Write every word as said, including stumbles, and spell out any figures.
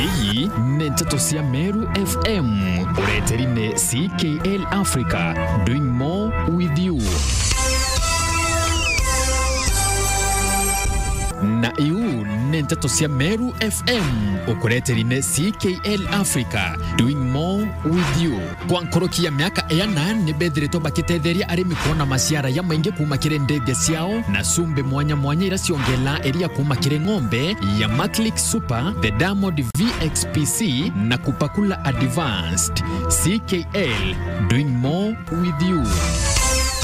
Hii ni Nteto cia Meru F M. Ureterine C K L Africa, doing more with you. Na iu ni Nteto cia Meru F M. Ukureterine C K L Africa, doing more with you. Kwa nkoroki ya miaka eyana ni bedhireto bakitetheria arimi kuona masiara ya maingi kumakire ndege ciao na sumbe mwanya mwanya irasiongela eria kumakire ng'ombe ya Matlick Super, the Diamond V X P C na Kupakula Advanced. C K L, doing more with you.